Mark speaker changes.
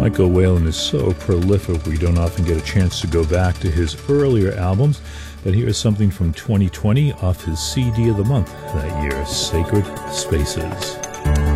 Speaker 1: Michael Whalen is so prolific we don't often get a chance to go back to his earlier albums, but here is something from 2020 off his CD of the month that year, Sacred Spaces.